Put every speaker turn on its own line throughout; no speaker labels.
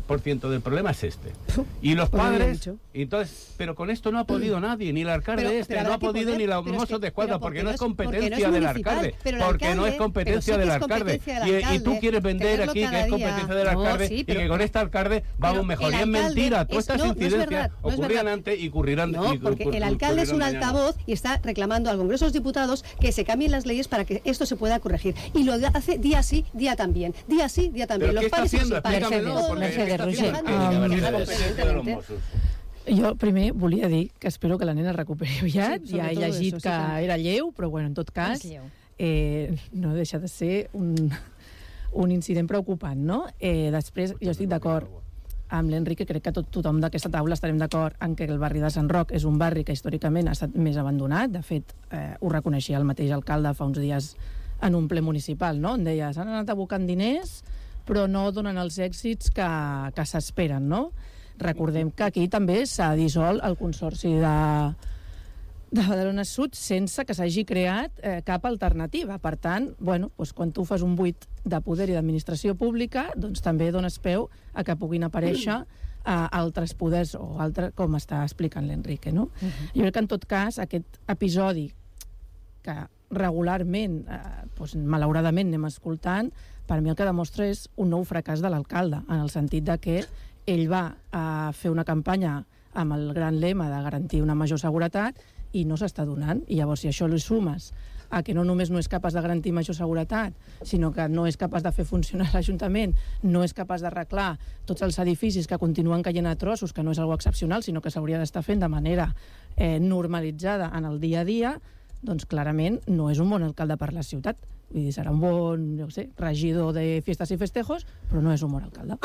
90% del problema es este. Y los padres, entonces, pero con esto no ha podido nadie, ni el alcalde no ha podido ni los mozos de escuadra, porque no es competencia del alcalde. Porque no es competencia del alcalde. Y tú quieres vender aquí que es competencia del alcalde y que con este alcalde vamos mejor. Y es mentira. Todas estas incidencias ocurrían antes y ocurrirán.
No, porque el alcalde es un altavoz y está reclamando al Congreso de los Diputados que se cambien las leyes para que esto se pueda corregir. Y lo hace día sí, día también. Día sí, día también.
¿Pero qué está haciendo? Explícamelo,
Jo primer volia dir que espero que la nena es recuperi aviat. Ja he llegit que era lleu, però bueno, en tot cas no deixa de ser un incident preocupant, no? Després, jo estic d'acord amb l'Enrique, crec que tothom d'aquesta taula estarem d'acord en que el barri de Sant Roc és un barri que històricament ha estat més abandonat. De fet, ho reconeixia el mateix alcalde fa uns dies en un ple municipal, no? Em deia, s'han anat abocant diners, però no donen els èxits que s'esperen, no? Recordem que aquí també s'ha dissolt el Consorci de Badalona Sud sense que s'hagi creat cap alternativa. Per tant, bueno, doncs quan tu fas un buit de poder i d'administració pública, doncs també dones peu a que puguin aparèixer altres poders o altres, com està explicant l'Enrique, no? Jo crec que en tot cas aquest episodi que regularment, doncs, malauradament anem escoltant, per mi el que demostra és un nou fracàs de l'alcalde, en el sentit de que ell va fer una campanya amb el gran lema de garantir una major seguretat i no s'està donant. I llavors, si això li sumes a que no només no és capaç de garantir major seguretat, sinó que no és capaç de fer funcionar l'Ajuntament, no és capaç d'arreglar tots els edificis que continuen caient a trossos, que no és algo excepcional, sinó que s'hauria d'estar fent de manera normalitzada en el dia a dia, doncs clarament no és un bon alcalde per la ciutat. Vull dir, serà un bon, jo sé, regidor de fiestas i festejos, però no és un bon alcalde.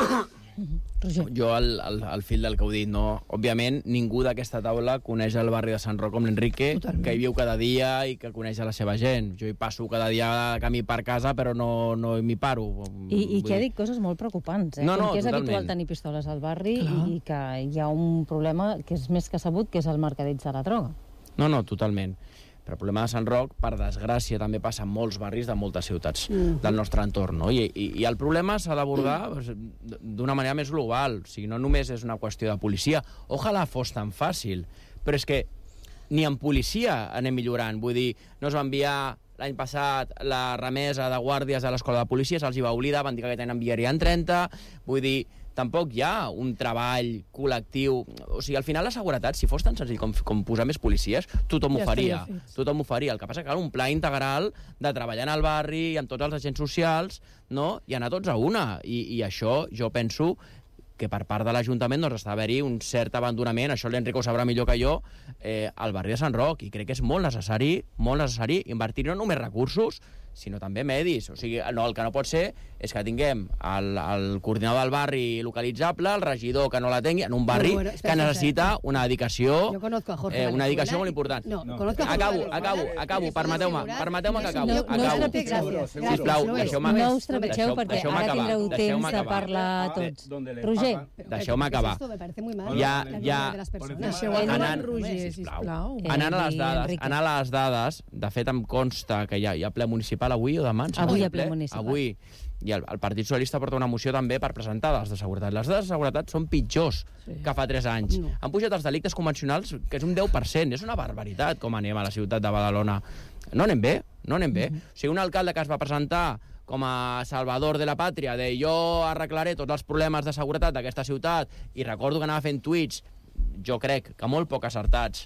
Jo, al fil del que heu dit, no? Òbviament, ningú d'aquesta taula coneix el barri de Sant Roc com l'Enrique, que hi viu cada dia i que coneix a la seva gent. Jo hi passo cada dia de camí per casa, però no m'hi paro.
I que ha dit coses molt preocupants,
No,
com que és
totalment
habitual tenir pistoles al barri i que hi ha un problema que és més que sabut, que és el mercadeig de la droga.
No, totalment. Però el problema de Sant Roc, per desgràcia, també passa en molts barris de moltes ciutats del nostre entorn, no? I el problema s'ha d'abordar d'una manera més global. O sigui, no només és una qüestió de policia. Ojalà fos tan fàcil. Però és que ni en policia anem millorant. Vull dir, no es va enviar l'any passat la remesa de guàrdies a l'escola de policia, se'ls hi va oblidar, van dir que aquest any enviarien 30. Vull dir, tampoc hi ha un treball col·lectiu. O sigui, al final la seguretat, si fos tan senzill com posar més policies, tothom ho faria. Tothom ho faria. El que passa que cal un pla integral de treballar en el barri i amb tots els agents socials, no? I anar tots a una. I això jo penso que per part de l'Ajuntament doncs està haver-hi un cert abandonament, això l'Enrique ho sabrà millor que jo, al barri de Sant Roc, i crec que és molt necessari invertir no només recursos, sinó també medis. O sigui, el que no pot ser és que tinguem el coordinador del barri localitzable, el regidor que no la tingui, en un barri que necessita una dedicació molt important. Acabo, permeteu-me que acabo. Sisplau, deixeu-me
no us trepitgeu perquè ara tindreu temps de parlar tots. Roger,
deixeu-me acabar. Anant a les dades, de fet em consta que hi ha ple municipal avui o demà?
Avui hi ha ple municipal.
Avui. I el Partit Socialista porta una moció també per presentar dades de seguretat. Les dades de seguretat són pitjors que fa 3 anys. Han pujat els delictes convencionals, que és un 10%. És una barbaritat com anem a la ciutat de Badalona. No anem bé. O sigui, un alcalde que es va presentar com a salvador de la pàtria, de jo arreglaré tots els problemes de seguretat d'aquesta ciutat, i recordo que anava fent tuits, jo crec que molt poc acertats,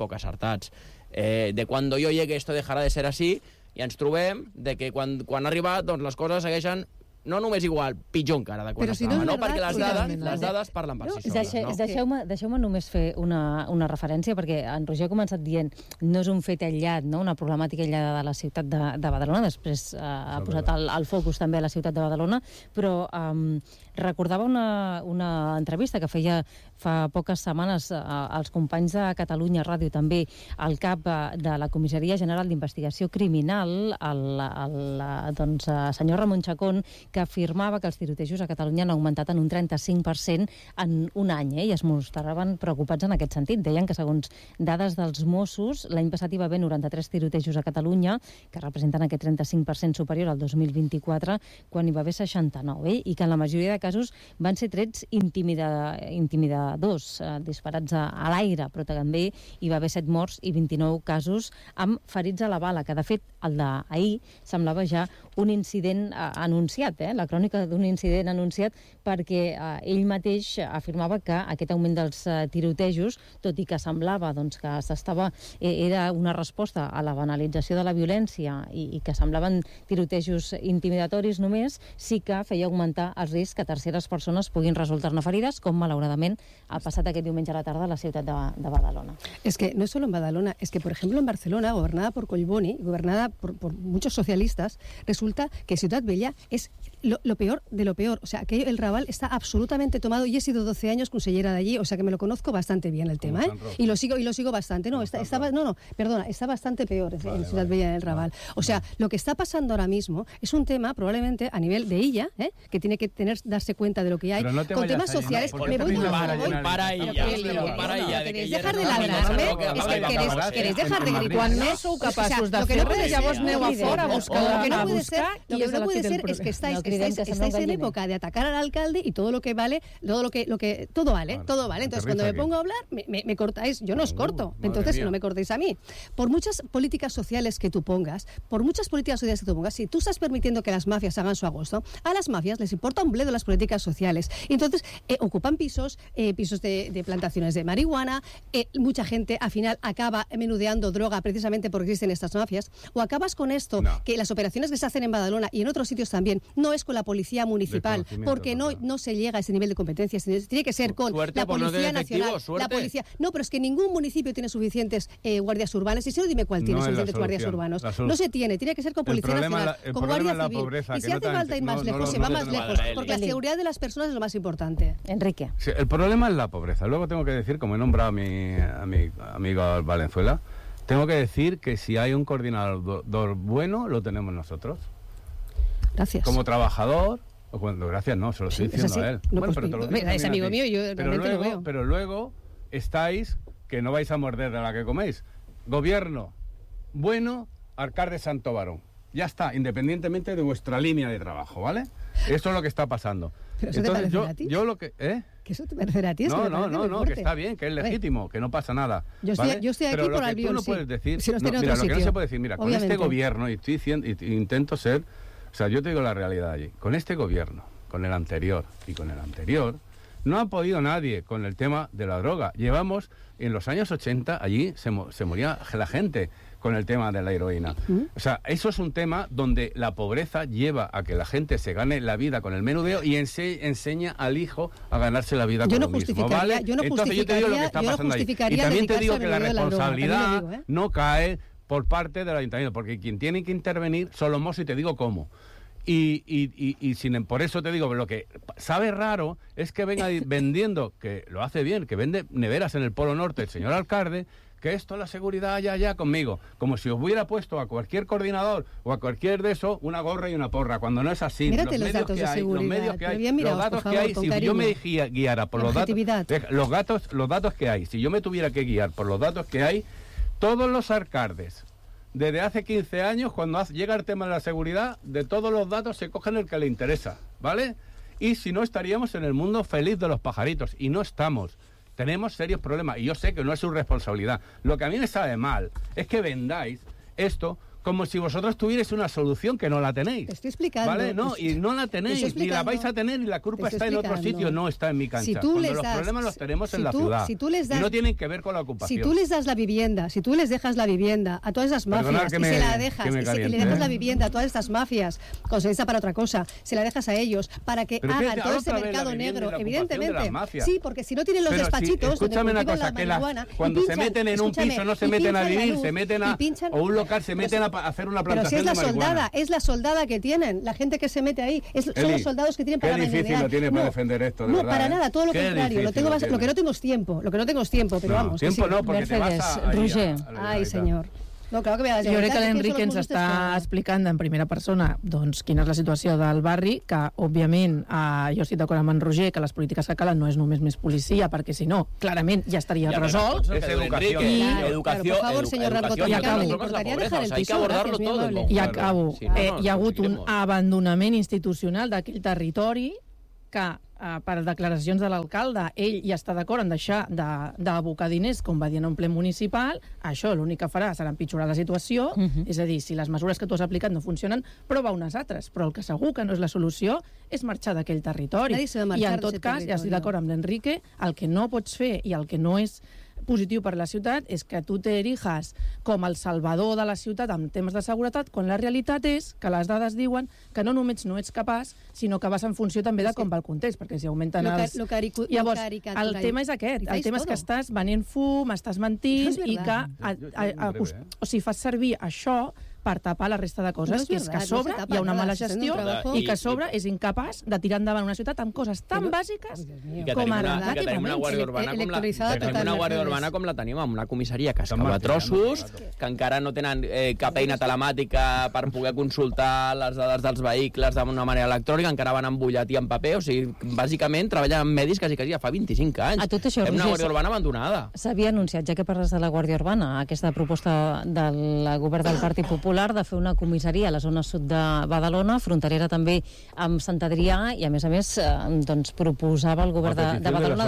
de cuando yo llegue esto dejará de ser así, i ens trobem de que quan ha arribat doncs les coses segueixen no només igual, pitjor encara de quan estava, no? Perquè les dades parlen per si soles.
Deixeu-me només fer una referència, perquè en Roger ha començat dient no és un fet aïllat, no? Una problemàtica aïllada de la ciutat de Badalona, després ha posat el focus també a la ciutat de Badalona, però recordava una entrevista que feia fa poques setmanes als companys de Catalunya Ràdio, també el cap de la Comissaria General d'Investigació Criminal, el senyor Ramon Chacón, que afirmava que els tirotejos a Catalunya han augmentat en un 35% en un any, i es mostraven preocupats en aquest sentit. Deien que, segons dades dels Mossos, l'any passat hi va haver 93 tirotejos a Catalunya, que representen aquest 35% superior al 2024, quan hi va haver 69, i que en la majoria de casos van ser trets intimidadors, disparats a l'aire, però també hi va haver 7 morts i 29 casos amb ferits a la bala, que de fet el d'ahir semblava ja un incident anunciat, la crònica d'un incident anunciat, perquè ell mateix afirmava que aquest augment dels tirotejos, tot i que semblava que era una resposta a la banalització de la violència i que semblaven tirotejos intimidatoris només, sí que feia augmentar els riscs que terceres persones puguin resultar-ne ferides, com malauradament ha passat aquest diumenge a la tarda a la ciutat de Badalona.
Es que no es solo en Badalona, es que, por ejemplo, en Barcelona, gobernada por Collboni, gobernada por muchos socialistas, resulta que Ciutat Vella es lo peor de lo peor. O sea, que el Raval está absolutamente tomado. Y he sido 12 años consellera de allí, o sea que me lo conozco bastante bien el tema, y lo sigo bastante. No, está bastante peor en Ciutat Vella en el Raval. O sea, lo que está pasando ahora mismo es un tema probablemente a nivel de ella, que tiene que darse cuenta de lo que hay.
No
con temas sociales. ¿Queréis dejar de ladrarme? ¿Queréis dejar de gritar?
Quan no sou capaços de fer-ho, llavors aneu a fora a buscar.
Lo que no puede ser es que estáis en época de atacar al alcalde y todo lo que vale, todo vale. Entonces, cuando me pongo a hablar, me cortáis. Yo no os corto, entonces no me cortéis a mí. Por muchas políticas sociales que tú pongas, si tú estás permitiendo que las mafias hagan su agosto, a las mafias les importa un bledo las políticas sociales. Y entonces ocupan pisos de plantaciones de marihuana, mucha gente al final acaba menudeando droga precisamente porque existen estas mafias, o acabas con esto, que las operaciones que se hacen en Badalona y en otros sitios también, no es con la policía municipal, porque no se llega a ese nivel de competencia, tiene que ser con la Policía Nacional, la policía. No, pero es que ningún municipio tiene suficientes guardias urbanas, y si no, dime cuál tiene suficientes guardias urbanos. No se tiene que ser con Policía Nacional, con Guardia Civil. Y si hace falta ir más lejos, se va más lejos, porque la seguridad de las personas es lo más importante.
Enrique.
Sí, el problema es la pobreza. Luego tengo que decir, como he nombrado a mi amigo Valenzuela, tengo que decir que si hay un coordinador bueno, lo tenemos nosotros.
Gracias.
Como trabajador, gracias no, se lo estoy diciendo a él.
No, bueno, pero te lo digo, es amigo mío y yo realmente lo veo.
Pero luego estáis, que no vais a morder de la que coméis. Gobierno bueno, alcalde Santo Barón. Ya está, independientemente de vuestra línea de trabajo, ¿vale? Esto es lo que está pasando.
¿Pero eso
entonces,
te parece a ti?
yo lo que...
¿Que eso te parecerá a ti?
No, que está bien, que es legítimo, que no pasa nada.
Yo estoy aquí
pero
por albiol,
tú no puedes decir...
Si
mira, lo que no se puede decir, mira,
obviamente.
Con este gobierno, y estoy diciendo, intento ser... O sea, yo te digo la realidad allí. Con este gobierno, con el anterior y con el anterior, no ha podido nadie con el tema de la droga. Llevamos, en los años 80, allí se moría la gente con el tema de la heroína. O sea, eso es un tema donde la pobreza lleva a que la gente se gane la vida con el menudeo y enseña al hijo a ganarse la vida con lo mismo, ¿vale? Entonces yo te digo lo que está pasando ahí. Y también te digo que la responsabilidad no cae por parte del ayuntamiento, porque quien tiene que intervenir son los Mossos, y te digo cómo. Por eso te digo, lo que sabe raro es que venga vendiendo, que lo hace bien, que vende neveras en el Polo Norte el señor alcalde, que esto, la seguridad, ya conmigo. Como si os hubiera puesto a cualquier coordinador o a cualquier de eso una gorra y una porra, cuando no es así.
Mírate los datos de seguridad.
Los datos que hay, si yo me guiara por los datos que hay, si yo me tuviera que guiar por los datos que hay, todos los alcaldes, desde hace 15 años, cuando llega el tema de la seguridad, de todos los datos se cogen el que le interesa, ¿vale? Y si no, estaríamos en el mundo feliz de los pajaritos, y no estamos. Tenemos serios problemas, y yo sé que no es su responsabilidad. Lo que a mí me sabe mal es que vendáis esto como si vosotros tuvierais una solución que no la tenéis.
Te estoy explicando.
¿Vale? No, y no la tenéis, ni la vais a tener, y la culpa está en otro sitio, no está en mi cancha.
Si tú
los problemas los tenemos en la ciudad.
Si tú les das,
y no tienen que ver con la ocupación.
Si tú les das la vivienda, si tú les dejas la vivienda a todas esas mafias, y se la dejas, y le dejas la vivienda a todas estas mafias, conseguida para otra cosa, se la dejas a ellos, para que hagan todo ese mercado negro, evidentemente. Sí, porque si no tienen los despachitos,
escúchame una cosa, que cuando se meten en un piso no se meten a vivir, se meten a o un local, se meten a hacer una plantación.
Es la soldada que tienen, la gente que se mete ahí, son los soldados que tienen para menear.
Qué difícil lo tienes para defender esto, de verdad.
No, para nada, todo lo contrario. Lo que no tengo es tiempo, pero vamos.
Tiempo no, porque
Mercedes,
te vas a...
Roger.
Ay, señor. No, clar que ve a la
jo crec que l'Enric ens està explicant en primera persona doncs, quina és la situació del barri, que, òbviament, jo estic d'acord amb en Roger, que les polítiques que calen no és només més policia, perquè, si no, clarament ja estaria resolt.
És educació.
Por favor, señor Rarbotón,
hay que abordarlo todo. I acabo. Hi ha hagut un abandonament institucional d'aquell territori que, per declaracions de l'alcalde, ell ja està d'acord en deixar d'abocar diners, com va dir en un ple municipal. Això l'únic que farà serà empitjorar la situació, és a dir, si les mesures que tu has aplicat no funcionen, prova unes altres, però el que segur que no és la solució és marxar d'aquell territori. I en tot cas, ja estic d'acord amb l'Enrique, el que no pots fer i el que no és positiu per a la ciutat és que tu t'erijas com el salvador de la ciutat en temes de seguretat, quan la realitat és que les dades diuen que no només no ets capaç, sinó que vas en funció també de com va el context, perquè si augmenten els... Llavors, el tema és aquest, el tema és que estàs venent fum, estàs mentint i que o sigui, fas servir això per tapar la resta de coses, que és que a sobre hi ha una mala gestió i que a sobre és incapaç de tirar endavant una ciutat amb coses tan bàsiques com ara
que tenim una guàrdia urbana com la tenim, amb una comissaria que es cau a trossos, que encara no tenen cap eina telemàtica per poder consultar les dades dels vehicles d'una manera electrònica, encara van amb butlletí en paper, o sigui, bàsicament treballen amb medis quasi ja fa 25 anys.
A tot això,
és una guàrdia urbana abandonada.
S'havia anunciat, ja que parles de la Guàrdia Urbana, aquesta proposta del govern del Partit Popular de fer una comissaria a la zona sud de Badalona, fronterera també amb Sant Adrià, i a més, doncs, proposava el govern de Badalona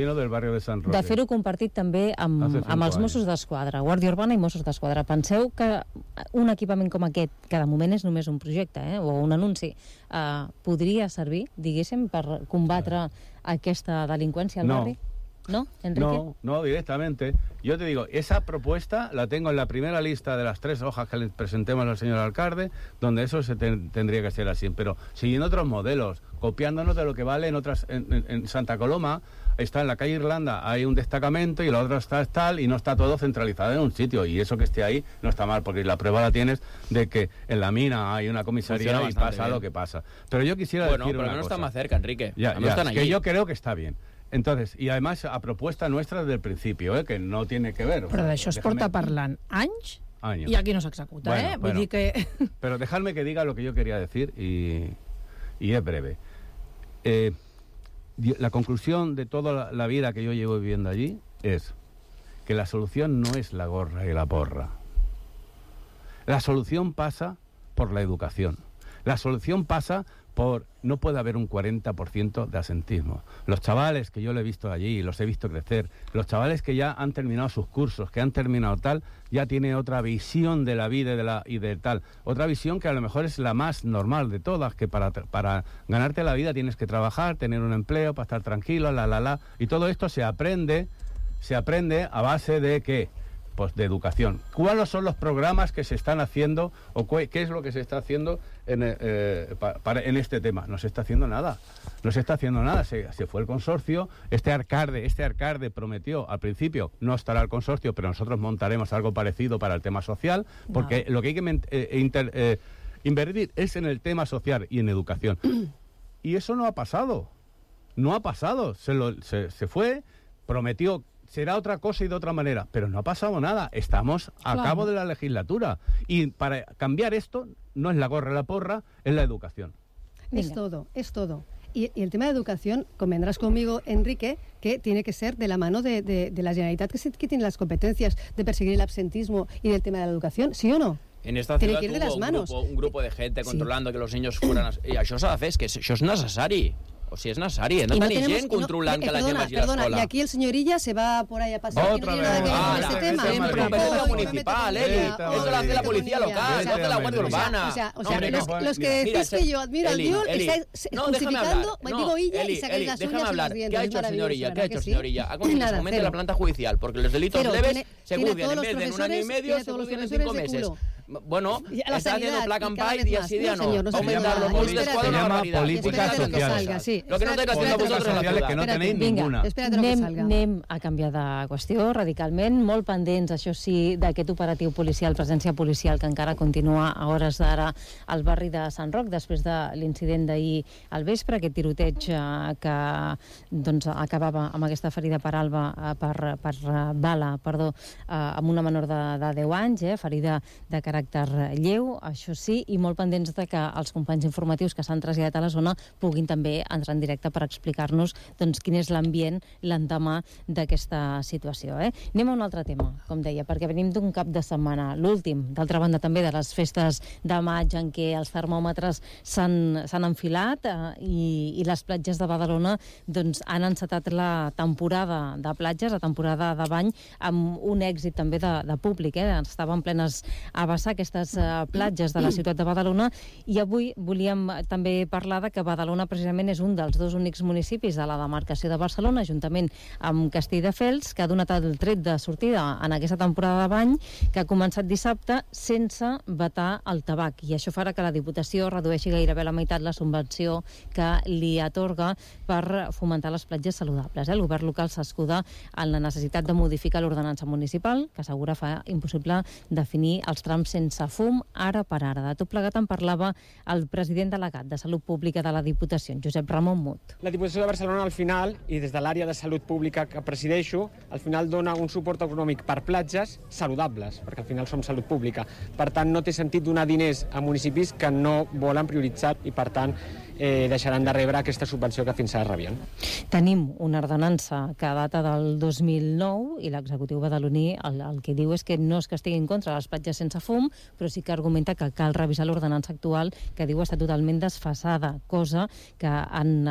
de fer-ho compartit també amb els Mossos d'Esquadra, Guàrdia Urbana i Mossos d'Esquadra. Penseu que un equipament com aquest, que de moment és només un projecte o un anunci, podria servir, diguéssim, per combatre aquesta delinqüència al barri? ¿No, Enrique?
No, directamente. Yo te digo, esa propuesta la tengo en la primera lista de las 3 hojas que le presentemos al señor alcalde, donde eso se tendría que hacer así, pero siguiendo otros modelos, copiándonos de lo que vale en Santa Coloma. Está en la calle Irlanda, hay un destacamento y la otra está tal, y no está todo centralizado en un sitio, y eso que esté ahí no está mal, porque la prueba la tienes de que en la mina hay una comisaría y pasa lo que pasa. Pero yo quisiera decir una cosa.
Pero no está más cerca, Enrique.
Que yo creo que está bien. Entonces, y además a propuesta nuestra desde el principio, que no tiene que ver.
Però d'això es porta parlant anys i aquí no s'executa, Vull dir que...
Pero dejadme que diga lo que yo quería decir y es breve. La conclusión de toda la vida que yo llevo viviendo allí es que la solución no es la gorra y la porra. La solución pasa por la educación. La solución pasa por... No puede haber un 40% de asentismo. Los chavales que yo le he visto allí, los he visto crecer, los chavales que ya han terminado sus cursos, que han terminado tal, ya tienen otra visión de la vida y de tal. Otra visión que a lo mejor es la más normal de todas, que para ganarte la vida tienes que trabajar, tener un empleo, para estar tranquilo, y todo esto se aprende a base de ¿qué? Pues de educación. ¿Cuáles son los programas que se están haciendo o qué es lo que se está haciendo en este tema? No se está haciendo nada. Se fue el consorcio. Este alcalde prometió al principio, no estará el consorcio, pero nosotros montaremos algo parecido para el tema social, porque lo que hay que invertir es en el tema social y en educación. Y eso no ha pasado. Se fue, prometió. Será otra cosa y de otra manera, pero no ha pasado nada. Estamos a cabo de la legislatura. Y para cambiar esto, no es la gorra y la porra, es la educación.
Es todo. Y el tema de educación, convendrás conmigo, Enrique, que tiene que ser de la mano de la Generalitat, que tiene las competencias de perseguir el absentismo y del tema de la educación, ¿sí o no?
En esta ciudad hubo un grupo de gente controlando que los niños fueran... I això s'ha de fer, que això és necessari. O sigui, és necessari, no tenir gent controlant que la gent vagi a l'escola.
Perdona, y aquí el señorilla se va por ahí a pasar.
Otra vez.
Este tema. Competencia municipal, Eli. Esto lo hace la policía local, lo hace la Guardia Urbana.
O sea, los que decís que yo admiro al Diol, estáis justificando, digo ella, y sacáis las uñas y los dientes.
¿Qué ha hecho el señorilla? ¿Qué ha hecho el señorilla? Ha conseguido que se aumente la planta judicial, porque los delitos leves se juzgan en vez de en un año y medio, se juzgan en 5 meses. Bueno, está haciendo el plan campaña día sí, día no.
Aumentar los móviles de escuadra, una barbaridad.
Políticas sociales.
Lo que no estáis haciendo vosotros
es que no tenéis ninguna.
Anem a canviar de qüestió radicalment, molt pendents, això sí, d'aquest operatiu policial, presència policial, que encara continua a hores d'ara al barri de Sant Roc, després de l'incident d'ahir al vespre, aquest tiroteig que acabava amb aquesta ferida per bala, amb una menor de 10 anys, ferida de caràcter lleu, això sí, i molt pendents de que els companys informatius que s'han traslladat a la zona puguin també entrar en directe per explicar-nos quin és l'ambient l'endemà d'aquesta situació. Anem a un altre tema, com deia, perquè venim d'un cap de setmana, l'últim, d'altra banda també de les festes de maig en què els termòmetres s'han enfilat i les platges de Badalona han encetat la temporada de platges, la temporada de bany, amb un èxit també de públic. Estaven plenes a vessar aquestes platges de la ciutat de Badalona, i avui volíem també parlar de que Badalona precisament és un dels dos únics municipis de la demarcació de Barcelona, juntament amb Castelldefels, que ha donat el tret de sortida en aquesta temporada de bany, que ha començat dissabte sense vetar el tabac, i això farà que la Diputació redueixi gairebé la meitat la subvenció que li atorga per fomentar les platges saludables. El govern local s'escuda en la necessitat de modificar l'ordenança municipal, que assegura fa impossible definir els trams sense fum ara per ara. De tot plegat en parlava el president delegat de Salut Pública de la Diputació, Josep Ramon Mut.
La Diputació de Barcelona, al final, i des de l'àrea de Salut Pública que presideixo, al final dona un suport econòmic per platges saludables, perquè al final som salut pública. Per tant, no té sentit donar diners a municipis que no volen prioritzar i, per tant, deixaran de rebre aquesta subvenció que fins ara rebien.
Tenim una ordenança que data del 2009 i l'executiu badaloní el que diu és que no és que estigui en contra de les platges sense fum, però sí que argumenta que cal revisar l'ordenança actual, que diu està totalment desfasada, cosa que han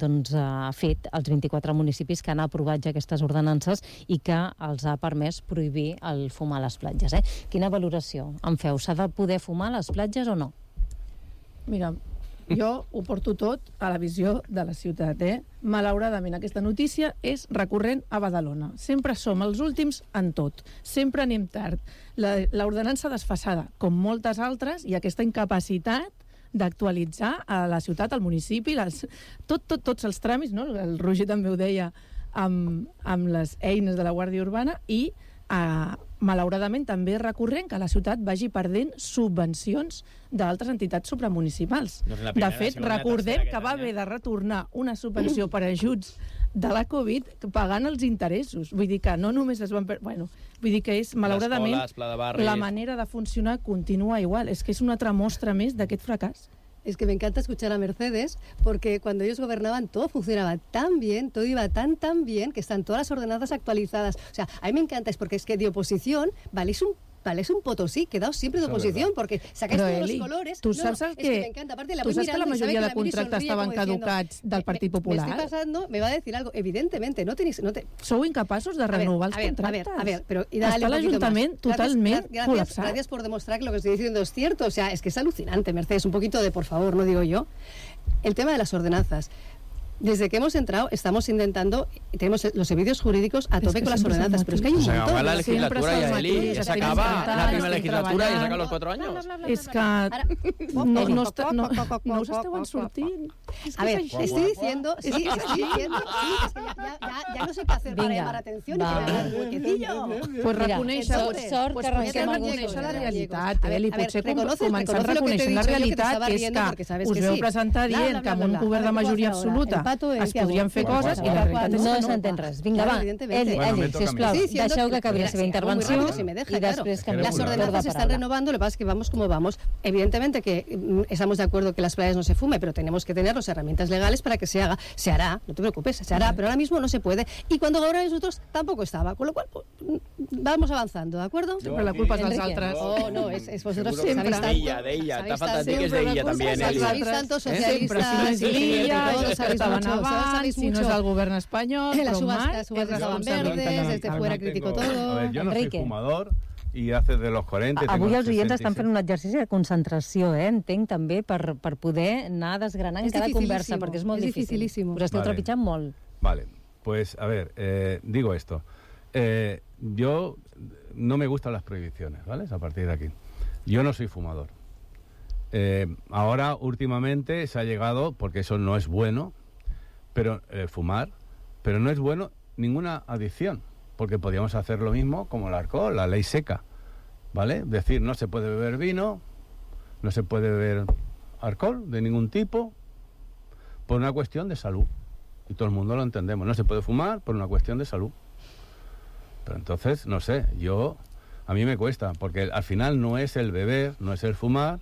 fet els 24 municipis que han aprovat ja aquestes ordenances i que els ha permès prohibir el fumar a les platges. Quina valoració en feu? S'ha de poder fumar a les platges o no?
Mira, jo ho porto tot a la visió de la ciutat. Malauradament, aquesta notícia és recurrent a Badalona. Sempre som els últims en tot. Sempre anem tard. L'ordenança desfasada, com moltes altres, i aquesta incapacitat d'actualitzar a la ciutat, al municipi, tots els tràmits, no? El Roger també ho deia, amb les eines de la Guàrdia Urbana, i malauradament també és recurrent que la ciutat vagi perdent subvencions d'altres entitats supramunicipals. De fet, recordem que va haver de retornar una subvenció per ajuts de la Covid pagant els interessos. Vull dir que no només es van... Vull dir que és, malauradament, la manera de funcionar continua igual. És que és una altra mostra més d'aquest fracàs.
Es que me encanta escuchar a Mercedes, porque cuando ellos gobernaban todo funcionaba tan bien, todo iba tan bien, que están todas las ordenanzas actualizadas. O sea, a mí me encanta, es porque es que de oposición valéis un Potosí, quedaos siempre de oposición, porque sacáis todos los colores.
Tu saps que la majoria de contractes estaven caducats del Partit Popular?
Me estoy pasando, me va a decir algo. Evidentemente,
Sou incapaços de renovar els contractes.
A ver, pero...
Està l'Ajuntament totalment col·lapsat.
Gracias por demostrar que lo que estoy diciendo es cierto. O sea, es que es alucinante, Mercedes. Un poquito de por favor, no digo yo. El tema de las ordenanzas. Desde que hemos entrado, estamos intentando, tenemos los servicios jurídicos a tope con las ordenanzas, pero es que hay un montón.
Se acaba la legislatura ya, Eli, ya se acaba la primera legislatura, ya se acaban los 4 años.
És que no us esteu sortint.
A ver, estoy diciendo, es que ya no sé qué hacer para llamar atención y que me hagan un huequecillo.
Pues reconèixer, la realitat, Eli, potser començar reconeixent la realitat, que és que us veu presentar dient que amb un govern de majoria absoluta es podrien fer coses i la realitat és que
no s'entén res. Vinga, va, Eli, sisplau, deixeu que acabi la seva intervenció y después
las ordenanzas se están renovando, lo que pasa es que vamos como vamos. Evidentemente que estamos de acuerdo que las playas no se fume, pero tenemos que tener las herramientas legales para que se haga. Se hará, no te preocupes, se hará, pero ahora mismo no se puede. Y cuando gobernamos nosotros tampoco estaba, con lo cual vamos avanzando, ¿de acuerdo?
Siempre la culpa es de altres.
Oh, no, es vosotros
siempre. D'ella, t'ha faltat dir que és d'ella també, Eli.
Sabéis tanto socialistas,
estaven abans, si no és el govern espanyol,
las uvas estaban verdes, desde fuera criticó todo.
A ver, yo no soy fumador i hace de los 40...
Avui els oients estan fent un exercici de concentració, entenc, també, per poder anar desgranant cada conversa, perquè és molt difícil. Us esteu trepitjant molt.
Vale, pues, a ver, digo esto. Yo no me gustan las prohibiciones, ¿vale? A partir de aquí. Yo no soy fumador. Ahora, últimamente, se ha llegado, porque eso no es bueno, pero fumar, pero no es bueno ninguna adicción, porque podríamos hacer lo mismo como el alcohol, la ley seca, ¿vale? Es decir, no se puede beber vino, no se puede beber alcohol de ningún tipo, por una cuestión de salud. Y todo el mundo lo entendemos. No se puede fumar por una cuestión de salud. Pero entonces, no sé, a mí me cuesta, porque al final no es el beber, no es el fumar,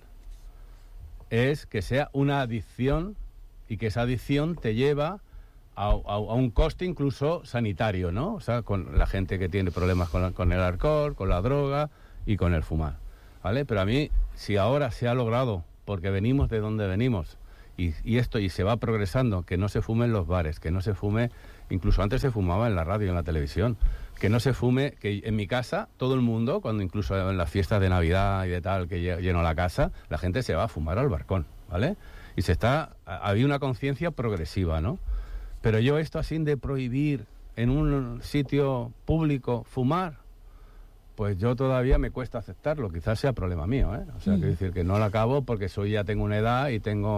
es que sea una adicción y que esa adicción te lleva a un coste incluso sanitario, ¿no? O sea, con la gente que tiene problemas con el alcohol, con la droga y con el fumar, ¿vale? Pero a mí, si ahora se ha logrado, porque venimos de donde venimos, y se va progresando, que no se fume en los bares, que no se fume, incluso antes se fumaba en la radio y en la televisión, que no se fume, que en mi casa todo el mundo, cuando incluso en las fiestas de Navidad y de tal, que lleno la casa, la gente se va a fumar al balcón, ¿vale? Y había una conciencia progresiva, ¿no? Pero yo esto así de prohibir en un sitio público fumar, pues yo todavía me cuesta aceptarlo, quizás sea problema mío, ¿eh? O sea, quiero decir que no lo acabo porque ya tengo una edad y tengo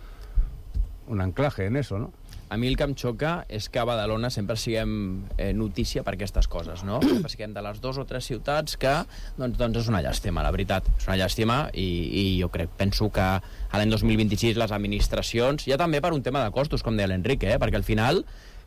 un anclaje en eso, ¿no?
A mi el que em xoca és que a Badalona sempre siguem notícia per aquestes coses, no? Sempre siguem de les 2 o 3 ciutats que, doncs és una llàstima, la veritat. És una llàstima i jo penso que a l'any 2026 les administracions, ja també per un tema de costos, com deia l'Enrique, perquè al final,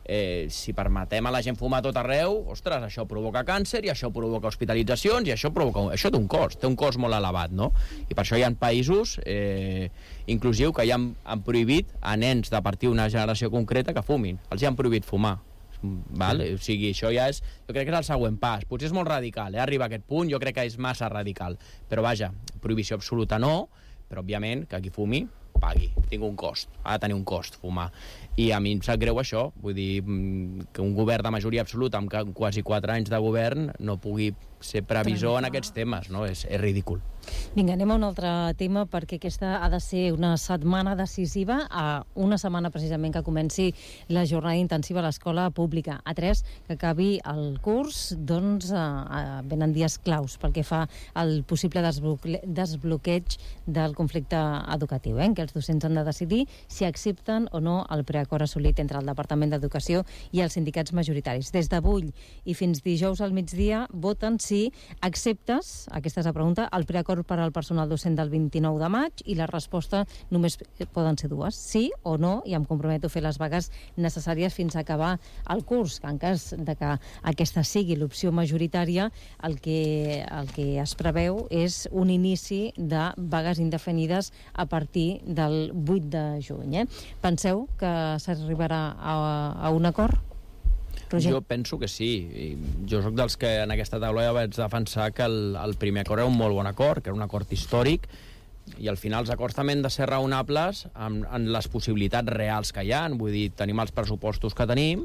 si permetem a la gent fumar tot arreu, ostres, això provoca càncer i això provoca hospitalitzacions i això té un cost molt elevat, no? I per això hi ha països inclusiu que ja han prohibit a nens de partir d'una generació concreta que fumin, els ja han prohibit fumar. Vale? O sigui, això ja és, jo crec que és el següent pas. Potser és molt radical, arribar a aquest punt, jo crec que és massa radical, però vaja, prohibició absoluta no, però òbviament que qui fumi pagui, tinc un cost, ha de tenir un cost fumar. I a mi em sap greu això, vull dir, que un govern de majoria absoluta amb quasi 4 anys de govern no pugui ser previsor en aquests temes, no? És ridícul.
Vinga, anem a un altre tema, perquè aquesta ha de ser una setmana decisiva, a una setmana precisament que comenci la jornada intensiva a l'escola pública. A 3, que acabi el curs, doncs venen dies claus pel que fa al possible desbloqueig del conflicte educatiu, en què els docents han de decidir si accepten o no el preacord assolit entre el Departament d'Educació i els sindicats majoritaris. Des d'avui i fins dijous al migdia voten si acceptes, aquesta és la pregunta, el preacord per al personal docent del 29 de maig, i la resposta només poden ser 2, sí o no, i em comprometo a fer les vagues necessàries fins a acabar el curs, que en cas de que aquesta sigui l'opció majoritària, el que es preveu és un inici de vagues indefinides a partir del 8 de juny. Penseu que s'arribarà a un acord? Roger?
Jo penso que sí. Jo sóc dels que en aquesta taula ja vaig defensar que el primer acord era un molt bon acord, que era un acord històric, i al final els acords també han de ser raonables en les possibilitats reals que hi ha. Vull dir, tenim els pressupostos que tenim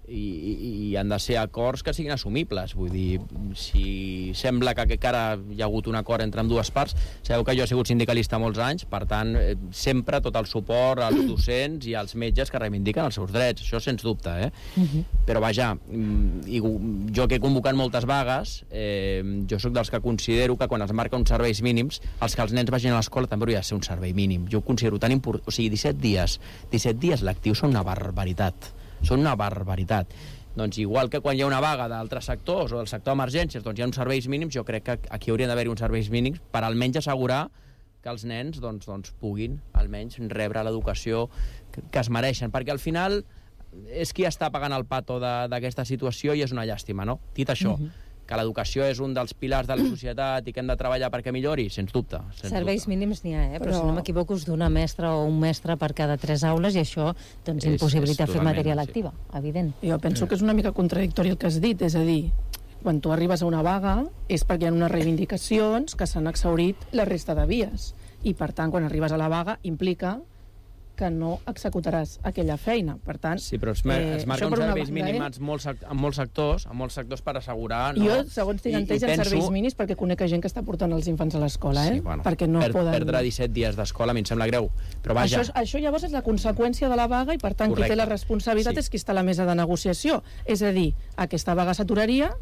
i han de ser acords que siguin assumibles. Vull dir, si sembla que ara hi ha hagut un acord entre ambdues parts, sabeu que jo he sigut sindicalista molts anys, per tant, sempre tot el suport als docents i als metges que reivindiquen els seus drets, això sens dubte, Però vaja, jo que he convocat moltes vagues, jo sóc dels que considero que quan es marca uns serveis mínims, els que els nens vagin a l'escola també hauria de ser un servei mínim. Jo ho considero tan important, o sigui, 17 dies lectius són una barbaritat. Són una barbaritat. Doncs igual que quan hi ha una vaga d'altres sectors o del sector d'emergències, doncs hi ha uns serveis mínims, jo crec que aquí haurien d'haver-hi uns serveis mínims per almenys assegurar que els nens doncs puguin almenys rebre l'educació que es mereixen, perquè al final és qui està pagant el pato d'aquesta situació i és una llàstima, no? Dit això, que l'educació és un dels pilars de la societat i que hem de treballar perquè millori, sens dubte.
Serveis mínims n'hi ha, però si no m'equivoco us d'una mestra o un mestre per cada 3 aules i això doncs impossibilita fer matèria lectiva, evident.
Jo penso que és una mica contradictori el que has dit, és a dir, quan tu arribes a una vaga és perquè hi ha unes reivindicacions que s'han exhaurit la resta de vies i per tant quan arribes a la vaga implica que no executaràs aquella feina. Per tant,
sí, però es marca uns serveis mínims en molts sectors per assegurar...
Jo, segons tinc entès, els serveis mínims perquè conec gent que està portant els infants a l'escola,
sí, bueno,
perquè no poden...
Perdre 17 dies d'escola a mi em sembla greu, però vaja...
Això llavors és la conseqüència de la vaga i, per tant, qui té la responsabilitat és qui està a la mesa de negociació. És a dir, aquesta vaga s'aturaria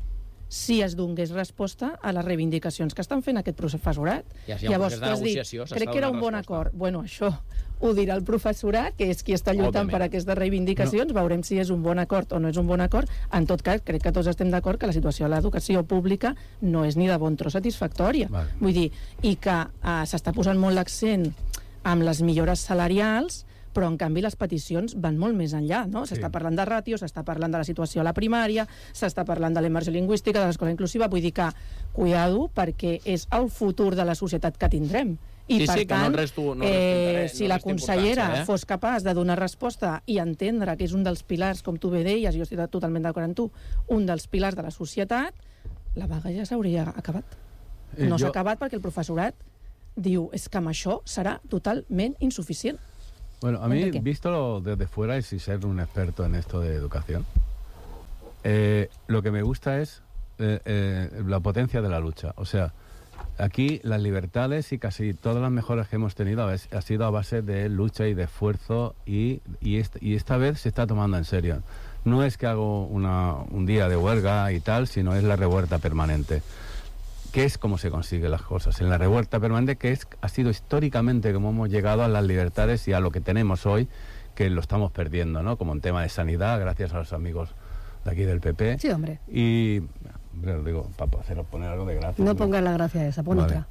si es donés resposta a les reivindicacions que estan fent aquest professorat.
Llavors, tu has dit,
crec que era un bon acord. Bueno, això ho dirà el professorat, que és qui està lluitant per aquestes reivindicacions. Veurem si és un bon acord o no és un bon acord. En tot cas, crec que tots estem d'acord que la situació a l'educació pública no és ni de bon tros satisfactòria. Vull dir, i que s'està posant molt l'accent amb les millores salarials, però en canvi les peticions van molt més enllà, no? S'està parlant de ràtios, s'està parlant de la situació a la primària, s'està parlant de la immersió lingüística, de l'escola inclusiva. Vull dir que, cuidado, perquè és el futur de la societat que tindrem. I per tant, si la consellera fos capaç de donar resposta i entendre que és un dels pilars, com tu bé deies, jo estic totalment d'acord amb tu, un dels pilars de la societat, la vaga ja s'hauria acabat. No s'ha acabat perquè el professorat diu, és que amb això serà totalment insuficient.
Bueno, a mí, visto desde fuera y sin ser un experto en esto de educación, lo que me gusta es la potencia de la lucha. O sea, aquí las libertades y casi todas las mejoras que hemos tenido ha sido a base de lucha y de esfuerzo y esta vez se está tomando en serio. No es que hago un día de huelga y tal, sino es la revuelta permanente. Que es cómo se consiguen las cosas. En la revuelta permanente, que ha sido históricamente como hemos llegado a las libertades y a lo que tenemos hoy, que lo estamos perdiendo, ¿no? Como en tema de sanidad, gracias a los amigos de aquí del PP.
Sí, hombre.
Y, hombre, os digo, para poner algo de gracia.
No pongas la gracia esa, pon otra.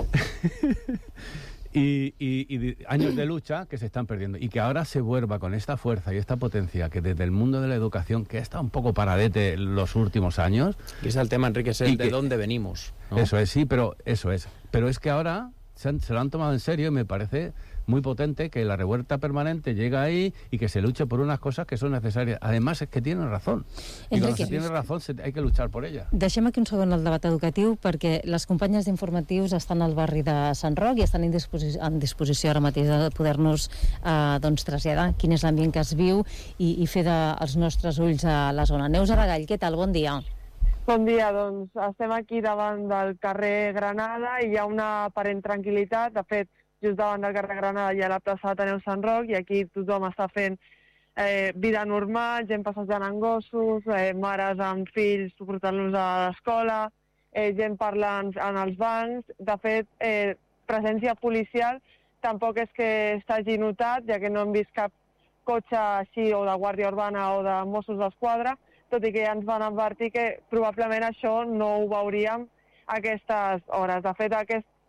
y años de lucha que se están perdiendo. Y que ahora se vuelva con esta fuerza y esta potencia que desde el mundo de la educación, que está un poco paradete los últimos años.
Y es el tema, Enrique, es el de dónde venimos, ¿no?
Eso es, sí, pero eso es. Pero es que ahora se lo han tomado en serio y me parece muy potente que la revuelta permanente llega ahí y que se luche por unas cosas que son necesarias. Además, es que tienen razón. I quan se tiene razón, hay que luchar por ella.
Deixem aquí un segon el debat educatiu, perquè les companyes d'informatius estan al barri de Sant Roc i estan en disposició ara mateix de poder-nos traslladar quin és l'ambient que es viu i fer dels nostres ulls a la zona. Neus Aragall, què tal? Bon dia.
Bon dia, doncs estem aquí davant del carrer Granada i hi ha una aparent tranquil·litat. De fet, just davant del carrer Granada hi ha la plaça d'Ateneu Sant Roc i aquí tothom està fent vida normal, gent passejant amb gossos, mares amb fills portant-los a l'escola, gent parlant en els bancs. De fet, presència policial tampoc és que s'hagi notat, ja que no hem vist cap cotxe així o de Guàrdia Urbana o de Mossos d'Esquadra, tot i que ja ens van advertir que probablement això no ho veuríem a aquestes hores. De fet,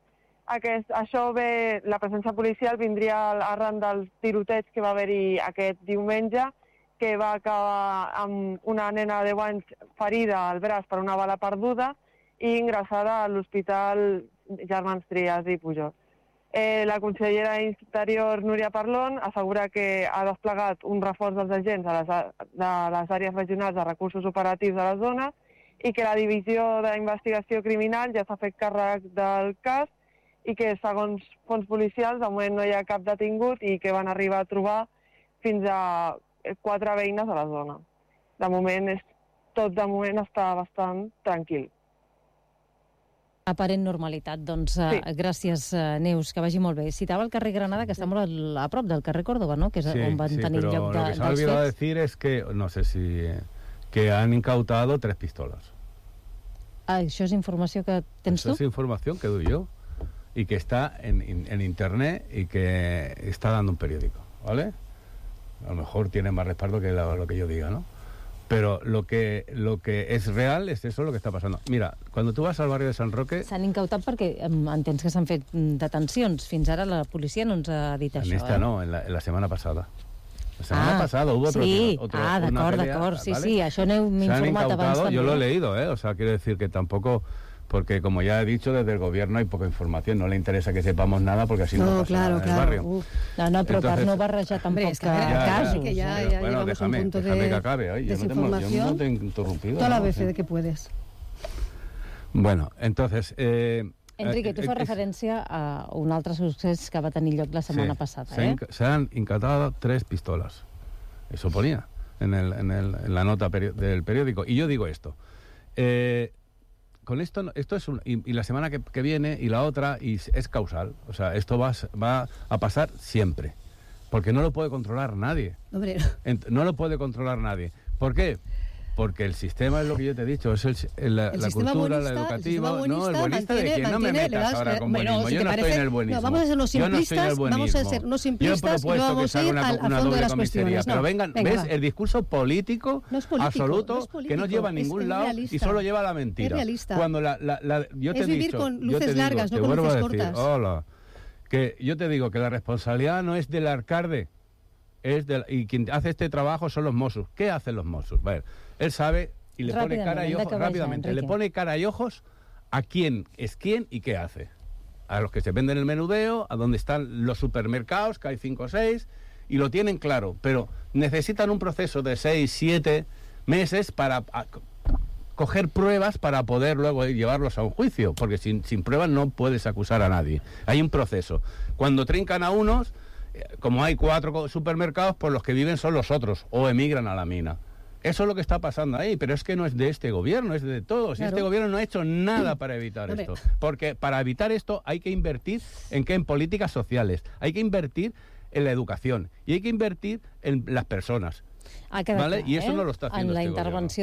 això ve, la presència policial vindria arran dels tiroteigs que va haver-hi aquest diumenge, que va acabar amb una nena de 10 anys ferida al braç per una bala perduda i ingressada a l'Hospital Germans Trias i Pujol. La consellera d'Interior, Núria Parlon, assegura que ha desplegat un reforç dels agents de les àrees regionals de recursos operatius de la zona i que la divisió d'investigació criminal ja s'ha fet càrrec del cas i que, segons fons policials, de moment no hi ha cap detingut i que van arribar a trobar fins a 4 veïnes a la zona. De moment està bastant tranquil.
Aparent normalitat. Doncs gràcies, Neus, que vagi molt bé. Citava el carrer Granada, que està molt a prop del carrer Córdoba, no? Que és on van tenir lloc dels fets. Sí, però
lo que se ha olvidado decir es que, no sé si, que han incautado 3 pistolas.
Ah, això és informació que tens tu?
Eso es información que doy yo y que está en internet y que está dando un periódico, ¿vale? A lo mejor tiene más respaldo que lo que yo diga, ¿no? Pero lo que es real es eso lo que está pasando. Mira, cuando tú vas al barrio de Sant Roque...
S'han incautat perquè entens que s'han fet detencions. Fins ara la policia no ens ha dit això.
En esta no, en la semana pasada. La semana pasada hubo otro...
Sí, d'acord. Sí, sí, això m'he informat abans també.
Yo lo he leído, O sea, quiero decir que tampoco... Porque, como ya he dicho, desde el gobierno hay poca información. No le interesa que sepamos nada porque así no pasa nada en el barrio.
No, però per no barrejar tampoc casos.
Bueno, déjame que acabe. Yo no te he interrumpido.
Toda la vez de que puedes.
Bueno, entonces...
Enrique, tu fas referència a un altre succés que va tenir lloc la setmana passada.
Se han incautado 3 pistolas. Eso ponía en la nota del periódico. Y yo digo esto. Con esto es y la semana que viene y la otra y es causal. O sea, esto va a pasar siempre. Porque no lo puede controlar nadie. No lo puede controlar nadie. ¿Por qué? Porque el sistema es lo que yo te he dicho, es la cultura, la educativa. No, el buenista de quién, no me metas ahora con buenismo. Yo no estoy en el buenismo.
Vamos a ser los simplistas, vamos a ser los simplistas y vamos a ir al fondo de las cuestiones.
Pero vengan, ¿ves? El discurso político absoluto que no lleva a ningún lado y solo lleva a la mentira.
Es realista.
Cuando yo te he dicho...
Es vivir con luces largas, no con luces cortas.
Hola. Que yo te digo que la responsabilidad no es del alcalde, y quien hace este trabajo son los Mossos. ¿Qué hacen los Mossos? Bueno, él sabe y le pone cara y ojos rápidamente. Le pone cara y ojos a quién es quién y qué hace. A los que se venden el menudeo, a donde están los supermercados, que hay 5 o 6, y lo tienen claro. Pero necesitan un proceso de 6, 7 meses para coger pruebas para poder luego llevarlos a un juicio, porque sin pruebas no puedes acusar a nadie. Hay un proceso. Cuando trincan a unos, como hay 4 supermercados, pues los que viven son los otros, o emigran a la mina. Eso es lo que está pasando ahí, pero es que no es de este gobierno, es de todos. Claro. Y este gobierno no ha hecho nada para evitar esto. Porque para evitar esto hay que invertir en políticas sociales, hay que invertir en la educación y hay que invertir en las persones. ¿Vale? I això no lo está haciendo
en la intervenció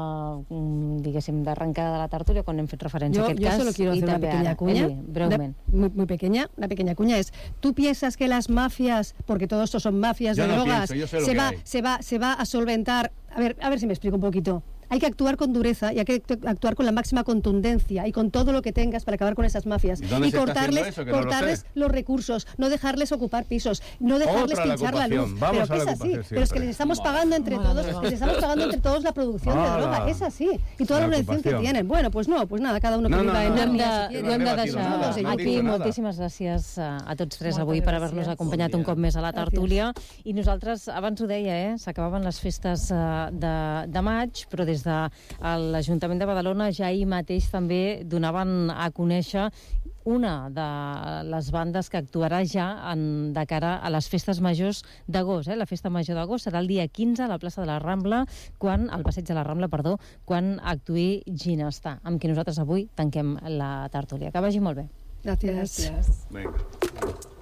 d'arrencada de la tertúlia, quan hem fet referència a aquest cas.
Yo solo quiero hacer una pequeña cuña, muy pequeña, una pequeña cuña es, ¿tú piensas que las mafias, porque todo esto son mafias de drogas, se va a solventar? A ver si me explico un poquito. Hay que actuar con dureza y hay que actuar con la máxima contundencia y con todo lo que tengas para acabar con esas mafias. Y cortarles los recursos, no dejarles ocupar pisos, no dejarles pinchar la luz. Pero que es así. Pero es que les estamos pagando entre todos, la producción de droga. Es así. Y toda la organización que tienen. Bueno, pues nada, cada uno que viva en la...
Ho hem de deixar aquí. Moltíssimes gràcies a tots tres avui per haver-nos acompanyat un cop més a la tertúlia. I nosaltres, abans ho deia, s'acabaven les festes de maig, però des de l'Ajuntament de Badalona ja ahir mateix també donaven a conèixer una de les bandes que actuarà ja de cara a les festes majors d'agost. La festa major d'agost serà el dia 15 a la plaça de la Rambla, al passeig de la Rambla, quan actuï Ginestar, amb qui nosaltres avui tanquem la tertúlia. Que vagi molt bé.
Gràcies.
Vinga.